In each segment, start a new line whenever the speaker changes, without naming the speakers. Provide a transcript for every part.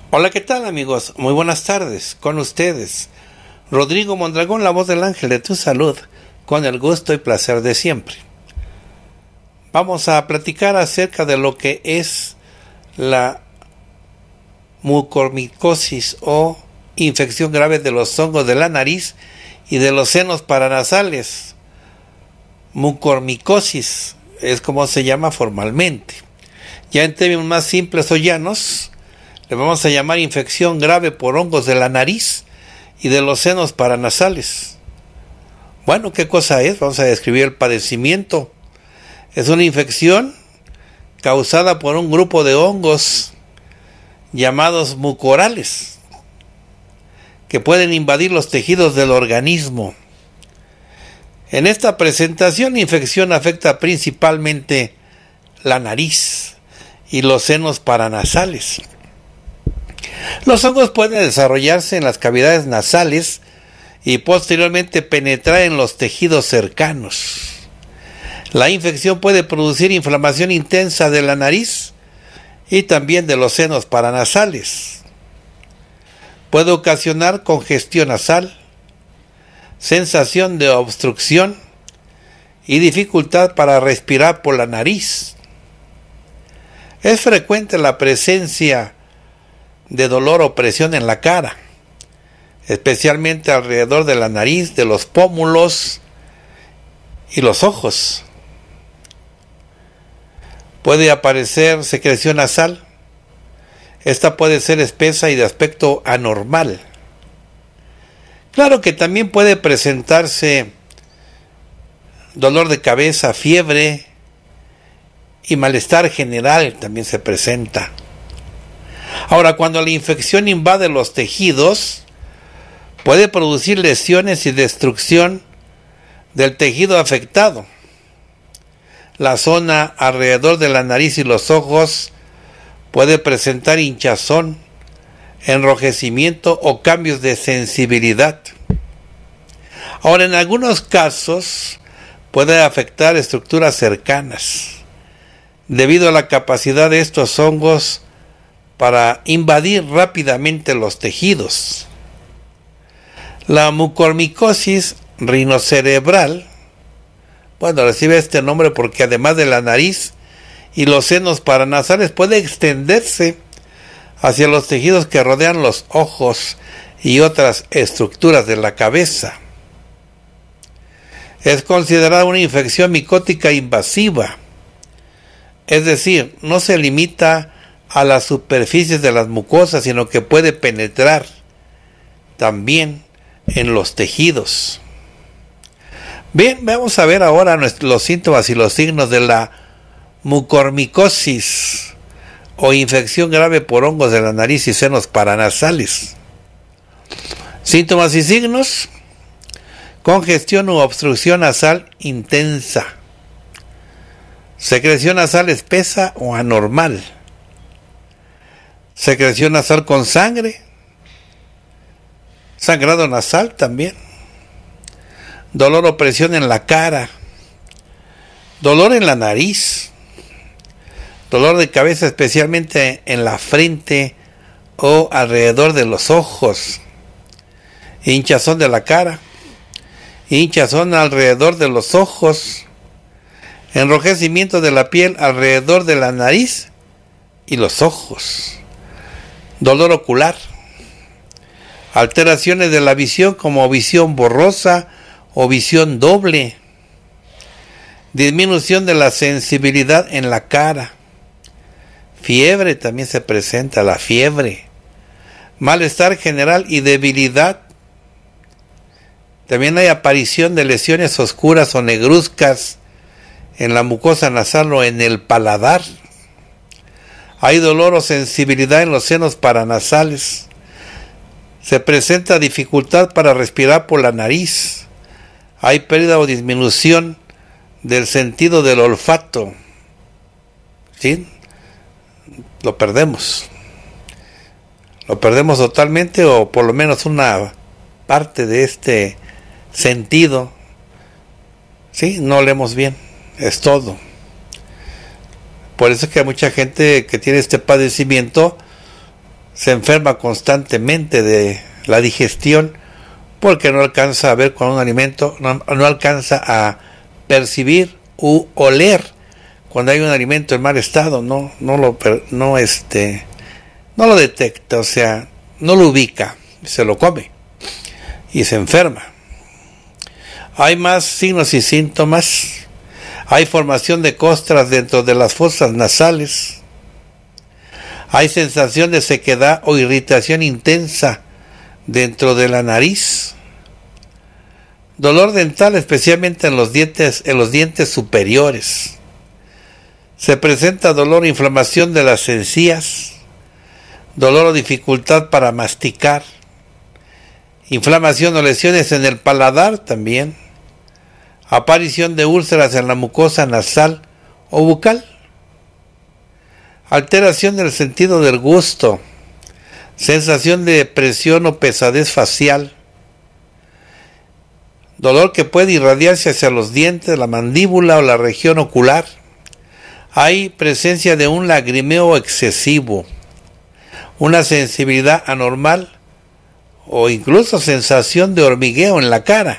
Hola, ¿qué tal, amigos? Muy buenas tardes. Con ustedes, Rodrigo Mondragón, la voz del ángel de tu salud, con el gusto y placer de siempre. Vamos a platicar acerca de lo que es la mucormicosis o infección grave de los hongos de la nariz y de los senos paranasales. Mucormicosis es como se llama formalmente. Ya en términos más simples o llanos, le vamos a llamar infección grave por hongos de la nariz y de los senos paranasales. Bueno, ¿qué cosa es? Vamos a describir el padecimiento. Es una infección causada por un grupo de hongos llamados mucorales que pueden invadir los tejidos del organismo. En esta presentación, la infección afecta principalmente la nariz y los senos paranasales. Los hongos pueden desarrollarse en las cavidades nasales y posteriormente penetrar en los tejidos cercanos. La infección puede producir inflamación intensa de la nariz y también de los senos paranasales. Puede ocasionar congestión nasal, sensación de obstrucción y dificultad para respirar por la nariz. Es frecuente la presencia de dolor o presión en la cara, especialmente alrededor de la nariz, de los pómulos y los ojos. Puede aparecer secreción nasal. Esta puede ser espesa y de aspecto anormal. Claro que también puede presentarse dolor de cabeza, fiebre y malestar general también se presenta. Ahora, cuando la infección invade los tejidos, puede producir lesiones y destrucción del tejido afectado. La zona alrededor de la nariz y los ojos puede presentar hinchazón, enrojecimiento o cambios de sensibilidad. Ahora, en algunos casos puede afectar estructuras cercanas, debido a la capacidad de estos hongos para invadir rápidamente los tejidos. La mucormicosis rinocerebral, recibe este nombre porque además de la nariz y los senos paranasales puede extenderse hacia los tejidos que rodean los ojos y otras estructuras de la cabeza. Es considerada una infección micótica invasiva, es decir, no se limita a las superficies de las mucosas, sino que puede penetrar también en los tejidos. Bien, vamos a ver ahora los síntomas y los signos de la mucormicosis o infección grave por hongos de la nariz y senos paranasales. Síntomas y signos: congestión u obstrucción nasal intensa, secreción nasal espesa o anormal, secreción nasal con sangre, sangrado nasal también, dolor o presión en la cara, dolor en la nariz, dolor de cabeza especialmente en la frente o alrededor de los ojos, hinchazón de la cara, hinchazón alrededor de los ojos, enrojecimiento de la piel alrededor de la nariz y los ojos, dolor ocular, alteraciones de la visión como visión borrosa o visión doble, disminución de la sensibilidad en la cara, fiebre también se presenta, la fiebre, malestar general y debilidad. También hay aparición de lesiones oscuras o negruzcas en la mucosa nasal o en el paladar. Hay dolor o sensibilidad en los senos paranasales. Se presenta dificultad para respirar por la nariz. Hay pérdida o disminución del sentido del olfato. ¿Sí? Lo perdemos. Lo perdemos totalmente, o por lo menos una parte de este sentido. ¿Sí? No leemos bien. Es todo. Por eso es que hay mucha gente que tiene este padecimiento se enferma constantemente de la digestión porque no alcanza a ver con un alimento, no alcanza a percibir u oler cuando hay un alimento en mal estado, no lo detecta, o sea, no lo ubica, se lo come y se enferma. Hay más signos y síntomas. Hay formación de costras dentro de las fosas nasales. Hay sensación de sequedad o irritación intensa dentro de la nariz. Dolor dental, especialmente en los dientes superiores. Se presenta dolor o inflamación de las encías. Dolor o dificultad para masticar. Inflamación o lesiones en el paladar también. Aparición de úlceras en la mucosa nasal o bucal. Alteración del sentido del gusto. Sensación de presión o pesadez facial. Dolor que puede irradiarse hacia los dientes, la mandíbula o la región ocular. Hay presencia de un lagrimeo excesivo. Una sensibilidad anormal o incluso sensación de hormigueo en la cara.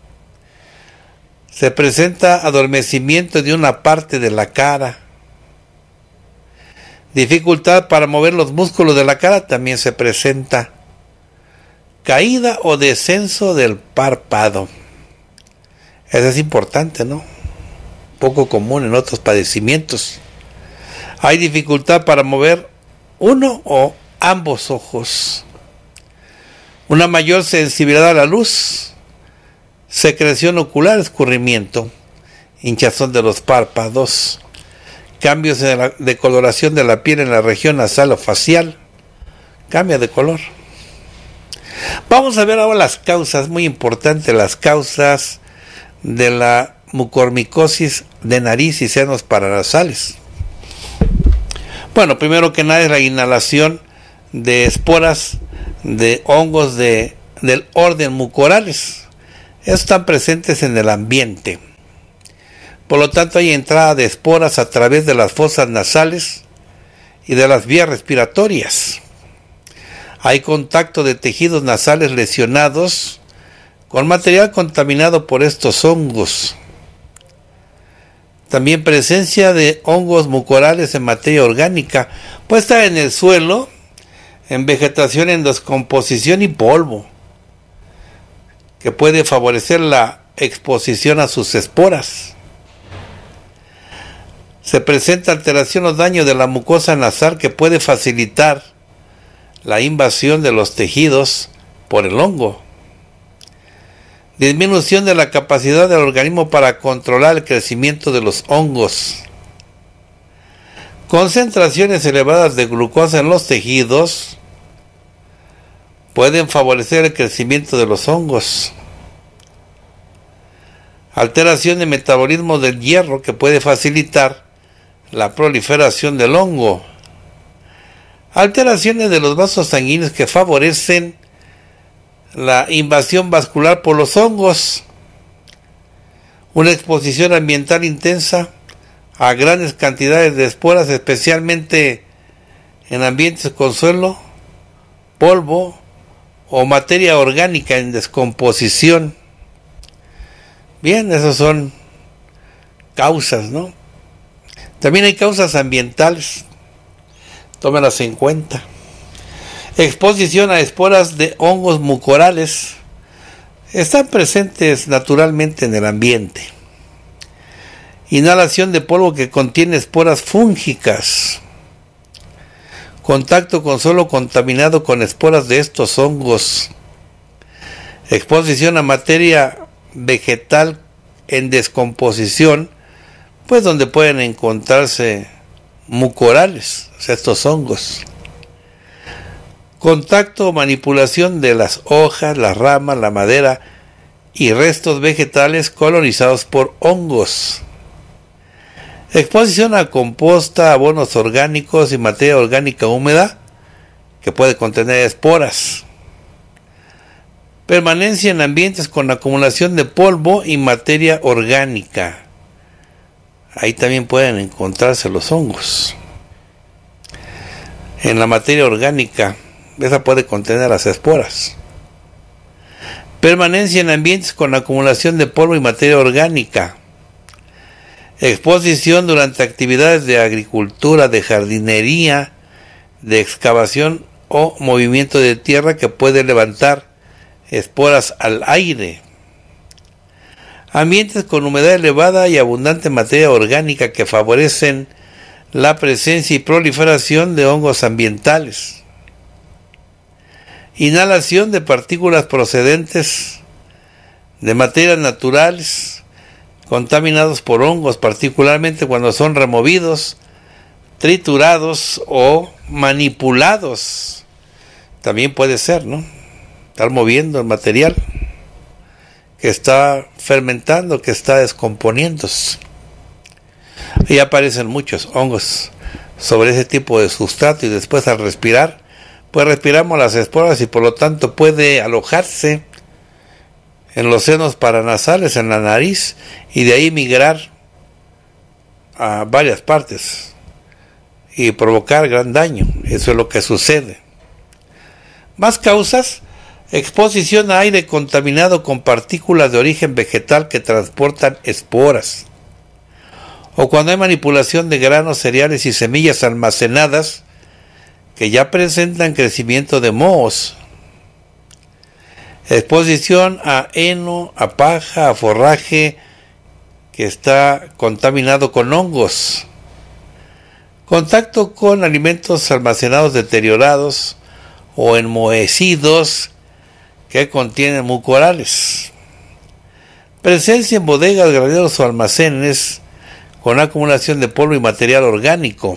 Se presenta adormecimiento de una parte de la cara. Dificultad para mover los músculos de la cara también se presenta. Caída o descenso del párpado. Eso es importante, ¿no? Poco común en otros padecimientos. Hay dificultad para mover uno o ambos ojos. Una mayor sensibilidad a la luz. Secreción ocular, escurrimiento, hinchazón de los párpados, cambios de coloración de la piel en la región nasal o facial, cambia de color. Vamos a ver ahora las causas, muy importante, las causas de la mucormicosis de nariz y senos paranasales. Bueno, primero que nada es la inhalación de esporas de hongos del orden mucorales. Están presentes en el ambiente. Por lo tanto, hay entrada de esporas a través de las fosas nasales y de las vías respiratorias. Hay contacto de tejidos nasales lesionados con material contaminado por estos hongos. También presencia de hongos mucorales en materia orgánica, puesta en el suelo, en vegetación en descomposición y polvo, que puede favorecer la exposición a sus esporas. Se presenta alteración o daño de la mucosa nasal que puede facilitar la invasión de los tejidos por el hongo. Disminución de la capacidad del organismo para controlar el crecimiento de los hongos. Concentraciones elevadas de glucosa en los tejidos pueden favorecer el crecimiento de los hongos. Alteración de metabolismo del hierro que puede facilitar la proliferación del hongo. Alteraciones de los vasos sanguíneos que favorecen la invasión vascular por los hongos. Una exposición ambiental intensa a grandes cantidades de esporas, especialmente en ambientes con suelo, polvo o materia orgánica en descomposición. Bien, esas son causas, ¿no? También hay causas ambientales, tómenlas en cuenta. Exposición a esporas de hongos mucorales están presentes naturalmente en el ambiente. Inhalación de polvo que contiene esporas fúngicas. Contacto con suelo contaminado con esporas de estos hongos. Exposición a materia vegetal en descomposición, pues donde pueden encontrarse mucorales, o sea, estos hongos. Contacto o manipulación de las hojas, las ramas, la madera y restos vegetales colonizados por hongos. Exposición a composta, abonos orgánicos y materia orgánica húmeda que puede contener esporas. Permanencia en ambientes con acumulación de polvo y materia orgánica. Ahí también pueden encontrarse los hongos. En la materia orgánica esa puede contener las esporas. Permanencia en ambientes con acumulación de polvo y materia orgánica. Exposición durante actividades de agricultura, de jardinería, de excavación o movimiento de tierra que puede levantar esporas al aire. Ambientes con humedad elevada y abundante materia orgánica que favorecen la presencia y proliferación de hongos ambientales. Inhalación de partículas procedentes de materias naturales contaminados por hongos, particularmente cuando son removidos, triturados o manipulados. También puede ser, ¿no? Estar moviendo el material que está fermentando, que está descomponiéndose. Y aparecen muchos hongos sobre ese tipo de sustrato y después al respirar, pues respiramos las esporas y por lo tanto puede alojarse en los senos paranasales, en la nariz, y de ahí migrar a varias partes y provocar gran daño. Eso es lo que sucede. Más causas: exposición a aire contaminado con partículas de origen vegetal que transportan esporas, o cuando hay manipulación de granos, cereales y semillas almacenadas que ya presentan crecimiento de mohos. Exposición a heno, a paja, a forraje que está contaminado con hongos. Contacto con alimentos almacenados deteriorados o enmohecidos que contienen mucorales. Presencia en bodegas, graneros o almacenes con acumulación de polvo y material orgánico.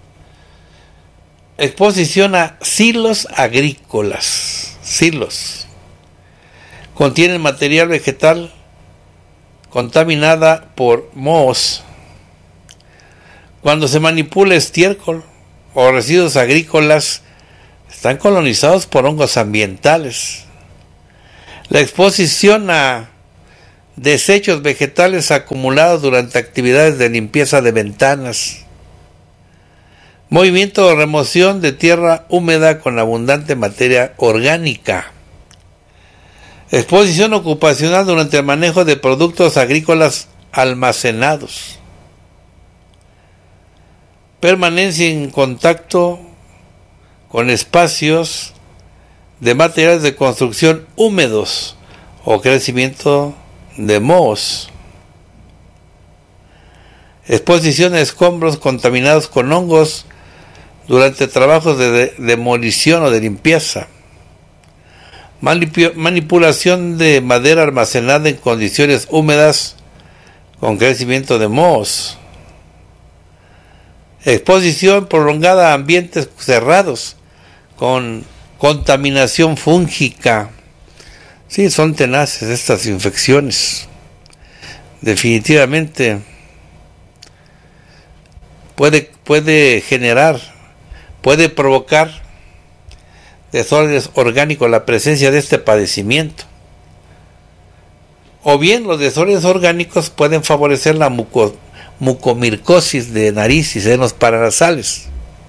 Exposición a silos agrícolas. Silos contienen material vegetal contaminada por mohos. Cuando se manipula estiércol o residuos agrícolas, están colonizados por hongos ambientales. La exposición a desechos vegetales acumulados durante actividades de limpieza de ventanas. Movimiento o remoción de tierra húmeda con abundante materia orgánica. Exposición ocupacional durante el manejo de productos agrícolas almacenados. Permanencia en contacto con espacios de materiales de construcción húmedos o crecimiento de mohos. Exposición a escombros contaminados con hongos durante trabajos de demolición o de limpieza. Manipulación de madera almacenada en condiciones húmedas con crecimiento de mohos. Exposición prolongada a ambientes cerrados con contaminación fúngica. Sí, son tenaces estas infecciones. Definitivamente puede generar, puede provocar desórdenes orgánicos la presencia de este padecimiento. O bien los desórdenes orgánicos pueden favorecer la mucomircosis de nariz y senos paranasales.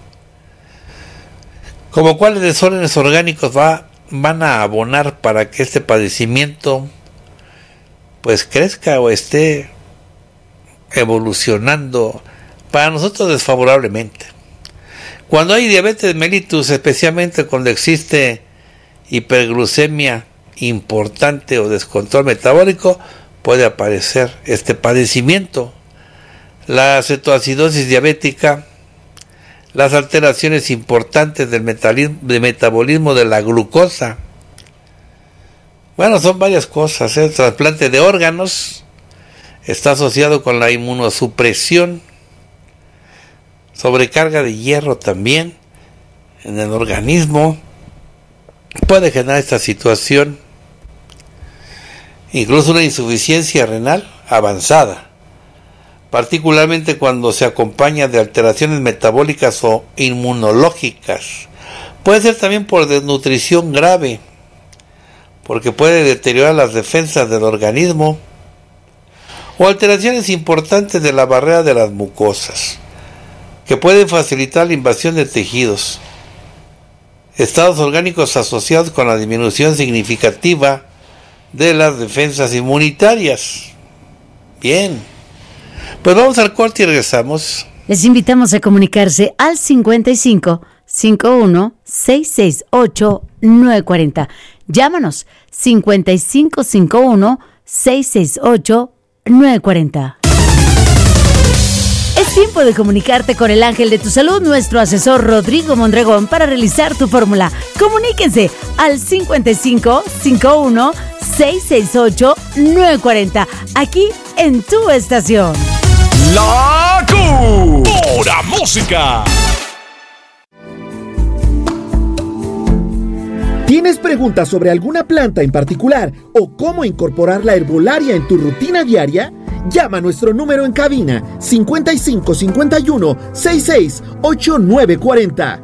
Como cuáles desórdenes orgánicos van a abonar para que este padecimiento pues crezca o esté evolucionando para nosotros desfavorablemente. Cuando hay diabetes mellitus, especialmente cuando existe hiperglucemia importante o descontrol metabólico, puede aparecer este padecimiento. La cetoacidosis diabética, las alteraciones importantes del metabolismo de la glucosa. Bueno, son varias cosas. El trasplante de órganos está asociado con la inmunosupresión, sobrecarga de hierro también en el organismo. Puede generar esta situación, incluso una insuficiencia renal avanzada, particularmente cuando se acompaña de alteraciones metabólicas o inmunológicas. Puede ser también por desnutrición grave, porque puede deteriorar las defensas del organismo, o alteraciones importantes de la barrera de las mucosas, que pueden facilitar la invasión de tejidos. estados orgánicos asociados con la disminución significativa de las defensas inmunitarias. Bien, pues vamos al corte y regresamos.
Les invitamos a comunicarse al 55 51 668 940. Llámanos 55 51 668 940. Es tiempo de comunicarte con el ángel de tu salud, nuestro asesor Rodrigo Mondragón, para realizar tu fórmula. Comuníquense al 55 51 668 940, aquí en tu estación.
La Q, pura música.
¿Tienes preguntas sobre alguna planta en particular o cómo incorporar la herbolaria en tu rutina diaria? Llama a nuestro número en cabina 55 51 66 8940.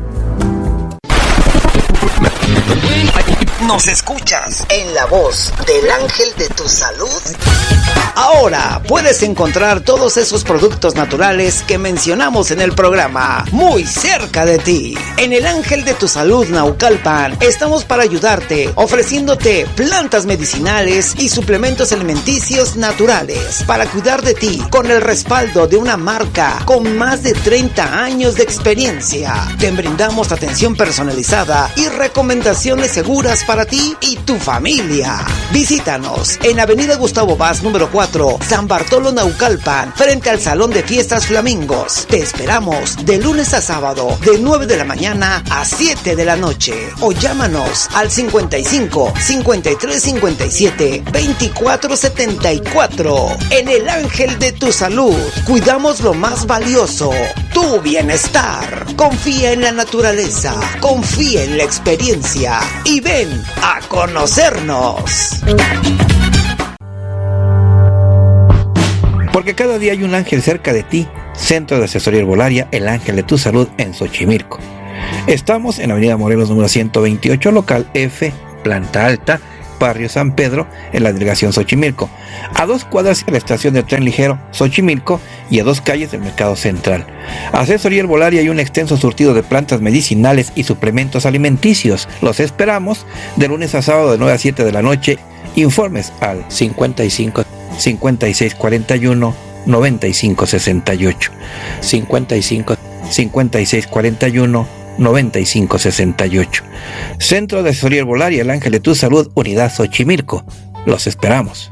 Nos escuchas en la voz del ángel de tu salud. Ahora puedes encontrar todos esos productos naturales que mencionamos en el programa muy cerca de ti. En el Ángel de tu Salud Naucalpan estamos para ayudarte, ofreciéndote plantas medicinales y suplementos alimenticios naturales para cuidar de ti, con el respaldo de una marca con más de 30 años de experiencia. Te brindamos atención personalizada y recomendaciones seguras para ti y tu familia. Visítanos en Avenida Gustavo Vaz, número 4, San Bartolo Naucalpan, frente al Salón de Fiestas Flamingos. Te esperamos de lunes a sábado, de 9 de la mañana a 7 de la noche. O llámanos al 55 53 57 24 74. En el Ángel de tu Salud, cuidamos lo más valioso, tu bienestar. Confía en la naturaleza, confía en la experiencia y ven a conocernos.
Porque cada día hay un ángel cerca de ti. Centro de Asesoría Herbolaria, el Ángel de tu Salud en Xochimilco. Estamos en Avenida Morelos número 128, local F, planta alta, barrio San Pedro, en la delegación Xochimilco, a 2 cuadras de la estación de tren ligero Xochimilco y a 2 calles del Mercado Central. Asesoría Herbolaria y un extenso surtido de plantas medicinales y suplementos alimenticios. Los esperamos de lunes a sábado de 9 a 7 de la noche. Informes al 55 56 41 95 68, 55 56 41 95 68. Centro de Asesoría Herbolaria, el Ángel de tu Salud, Unidad Xochimilco. Los esperamos.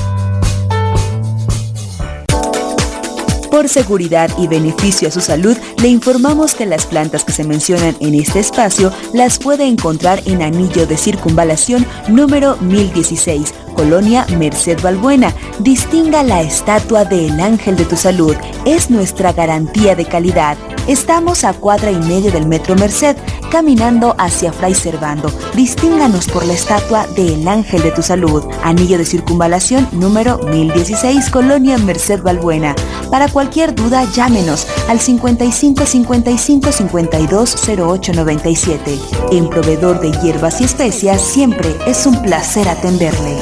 Por seguridad y beneficio a su salud, le informamos que las plantas que se mencionan en este espacio las puede encontrar en Anillo de Circunvalación número 1016, Colonia Merced Balbuena. Distinga la estatua del Ángel de tu Salud, es nuestra garantía de calidad. Estamos a 1.25 del Metro Merced, caminando hacia Fray Servando. Distínganos por la estatua del Ángel de tu Salud, Anillo de Circunvalación número 1016, Colonia Merced Balbuena. Para cualquier duda, llámenos al 55 55 52 08 97. En Proveedor de Hierbas y Especias, siempre es un placer atenderle.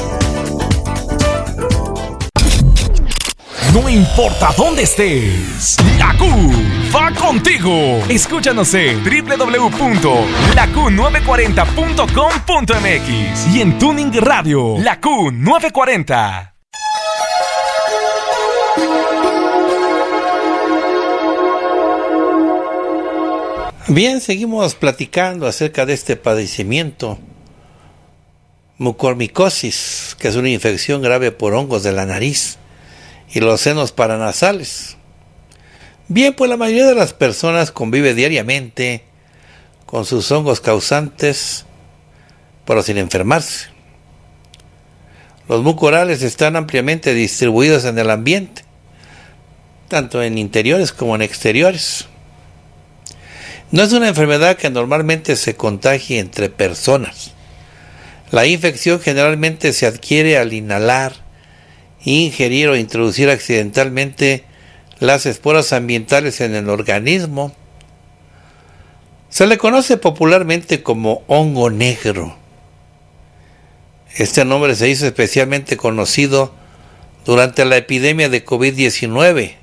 No importa dónde estés, la Q va contigo. Escúchanos en www.laq940.com.mx y en Tuning Radio, la Q940.
Bien, seguimos platicando acerca de este padecimiento, mucormicosis, que es una infección grave por hongos de la nariz y los senos paranasales. Bien, pues la mayoría de las personas convive diariamente con sus hongos causantes, pero sin enfermarse. Los mucorales están ampliamente distribuidos en el ambiente, tanto en interiores como en exteriores. No es una enfermedad que normalmente se contagie entre personas. La infección generalmente se adquiere al inhalar, ingerir o introducir accidentalmente las esporas ambientales en el organismo. Se le conoce popularmente como hongo negro. Este nombre se hizo especialmente conocido durante la epidemia de COVID-19,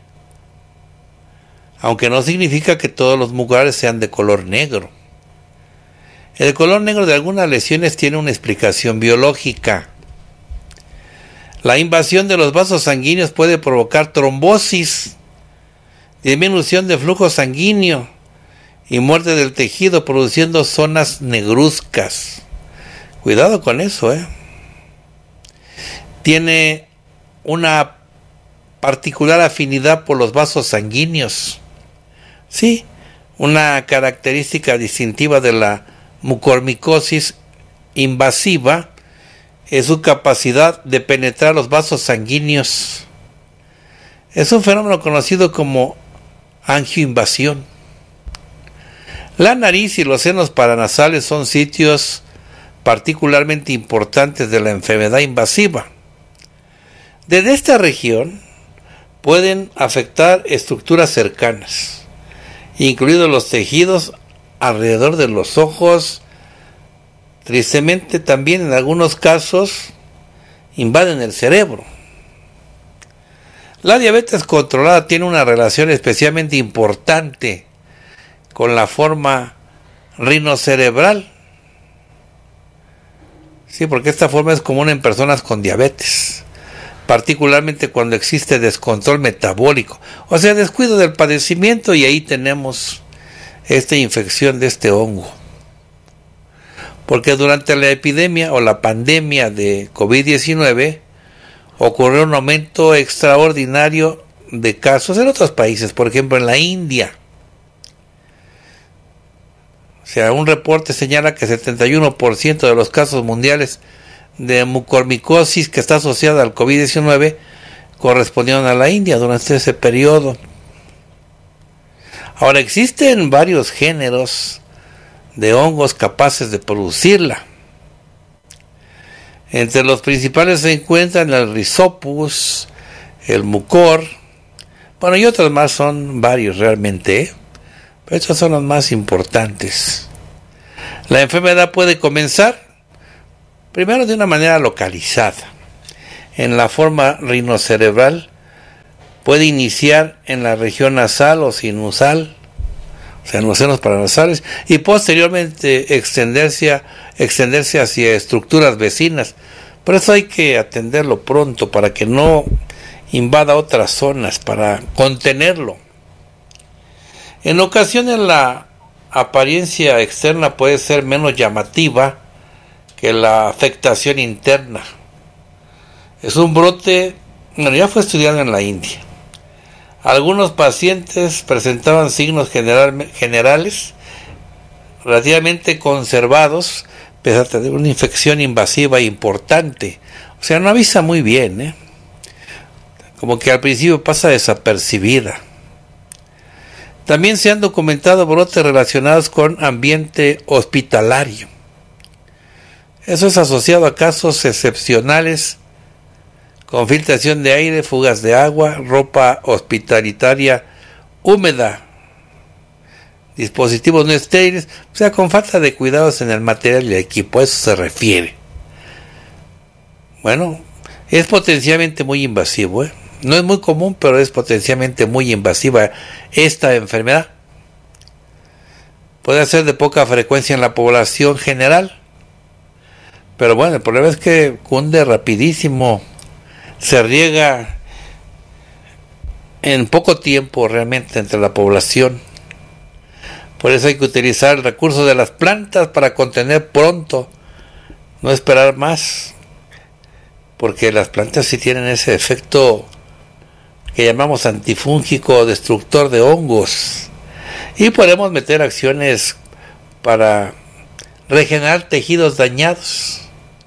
aunque no significa que todos los mucorales sean de color negro. El color negro de algunas lesiones tiene una explicación biológica. La invasión de los vasos sanguíneos puede provocar trombosis, disminución de flujo sanguíneo y muerte del tejido, produciendo zonas negruzcas. Cuidado con eso, Tiene una particular afinidad por los vasos sanguíneos. Sí, una característica distintiva de la mucormicosis invasiva es su capacidad de penetrar los vasos sanguíneos. Es un fenómeno conocido como angioinvasión. La nariz y los senos paranasales son sitios particularmente importantes de la enfermedad invasiva. Desde esta región pueden afectar estructuras cercanas, incluidos los tejidos alrededor de los ojos. Tristemente también en algunos casos invaden el cerebro. La diabetes controlada tiene una relación especialmente importante con la forma rinocerebral. Sí, porque esta forma es común en personas con diabetes, particularmente cuando existe descontrol metabólico, o sea, descuido del padecimiento, y ahí tenemos esta infección de este hongo. Porque durante la epidemia o la pandemia de COVID-19 ocurrió un aumento extraordinario de casos en otros países, por ejemplo en la India. O sea, un reporte señala que 71% de los casos mundiales de mucormicosis que está asociada al COVID-19 correspondieron a la India durante ese periodo. Ahora, existen varios géneros de hongos capaces de producirla. Entre los principales se encuentran el Rhizopus, el Mucor, bueno, y otros más, son varios realmente, pero estos son los más importantes. La enfermedad puede comenzar primero de una manera localizada, en la forma rinocerebral, puede iniciar en la región nasal o sinusal, o sea, en los senos paranasales, y posteriormente extenderse hacia estructuras vecinas. Por eso hay que atenderlo pronto para que no invada otras zonas, para contenerlo. En ocasiones la apariencia externa puede ser menos llamativa que la afectación interna. Es un brote, bueno, ya fue estudiado en la India. Algunos pacientes presentaban signos generales relativamente conservados, pese a tener una infección invasiva importante. O sea, no avisa muy bien, como que al principio pasa desapercibida. También se han documentado brotes relacionados con ambiente hospitalario. Eso es asociado a casos excepcionales con filtración de aire, fugas de agua, ropa hospitalitaria húmeda, dispositivos no estériles, o sea, con falta de cuidados en el material y el equipo. A eso se refiere. Bueno, es potencialmente muy invasivo, No es muy común, pero es potencialmente muy invasiva esta enfermedad. Puede ser de poca frecuencia en la población general, pero bueno, el problema es que cunde rapidísimo, se riega en poco tiempo realmente entre la población. Por eso hay que utilizar el recurso de las plantas para contener pronto, no esperar más, porque las plantas sí tienen ese efecto que llamamos antifúngico, destructor de hongos, y podemos meter acciones para regenerar tejidos dañados.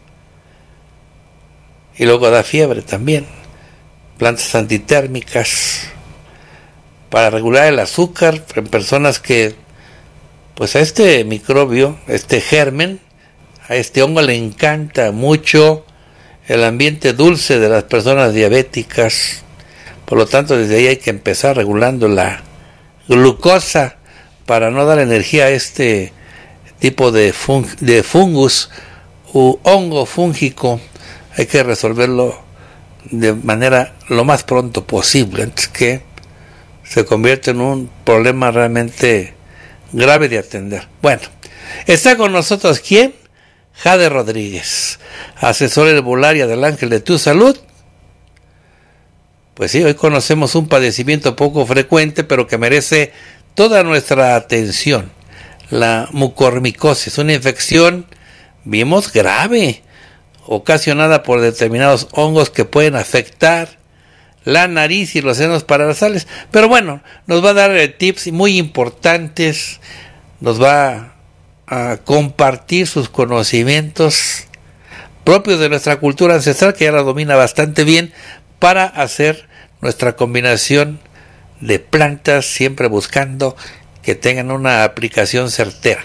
Y luego da fiebre también. Plantas antitérmicas para regular el azúcar en personas que, pues a este microbio, este germen, a este hongo le encanta mucho el ambiente dulce de las personas diabéticas. Por lo tanto, desde ahí hay que empezar regulando la glucosa para no dar energía a este tipo de fungus u hongo fúngico. Hay que resolverlo de manera lo más pronto posible, antes que se convierta en un problema realmente grave de atender. Bueno, Está con nosotros, ¿quién? Jade Rodríguez, asesora herbolaria del Ángel de tu Salud. Pues sí, hoy conocemos un padecimiento poco frecuente, pero que merece toda nuestra atención. La mucormicosis, una infección, vimos, grave, ocasionada por determinados hongos que pueden afectar la nariz y los senos paranasales. Pero bueno, nos va a dar tips muy importantes, nos va a compartir sus conocimientos propios de nuestra cultura ancestral, que ya la domina bastante bien, para hacer nuestra combinación de plantas, siempre buscando que tengan una aplicación certera,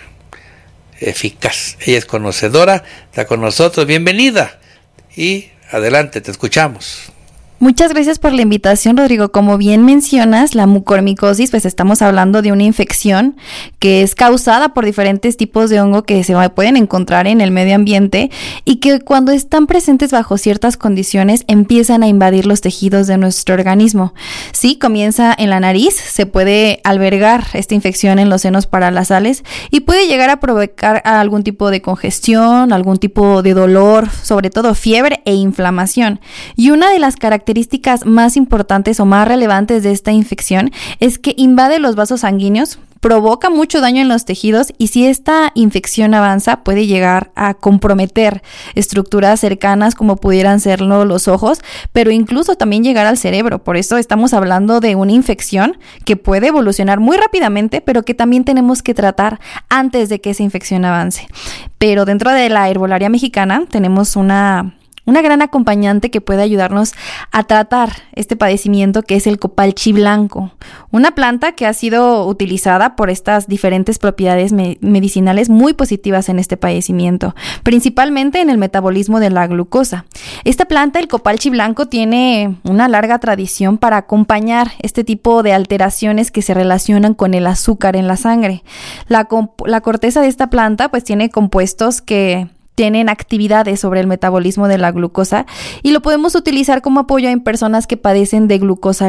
eficaz. Ella es conocedora, está con nosotros. Bienvenida y adelante, te escuchamos.
Muchas gracias por la invitación, Rodrigo. Como bien mencionas, la mucormicosis, pues estamos hablando de una infección que es causada por diferentes tipos de hongo que se pueden encontrar en el medio ambiente y que cuando están presentes bajo ciertas condiciones empiezan a invadir los tejidos de nuestro organismo. Sí, comienza en la nariz, se puede albergar esta infección en los senos paranasales y puede llegar a provocar algún tipo de congestión, algún tipo de dolor, sobre todo fiebre e inflamación. Y una de las características más importantes o más relevantes de esta infección es que invade los vasos sanguíneos, provoca mucho daño en los tejidos y si esta infección avanza puede llegar a comprometer estructuras cercanas como pudieran serlo los ojos, pero incluso también llegar al cerebro. Por eso estamos hablando de una infección que puede evolucionar muy rápidamente, pero que también tenemos que tratar antes de que esa infección avance. Pero dentro de la herbolaria mexicana tenemos una gran acompañante que puede ayudarnos a tratar este padecimiento, que es el copalchi blanco, una planta que ha sido utilizada por estas diferentes propiedades medicinales muy positivas en este padecimiento, principalmente en el metabolismo de la glucosa. Esta planta, el copalchi blanco, tiene una larga tradición para acompañar este tipo de alteraciones que se relacionan con el azúcar en la sangre. La corteza de esta planta pues tiene compuestos que tienen actividades sobre el metabolismo de la glucosa y lo podemos utilizar como apoyo en personas que padecen de glucosa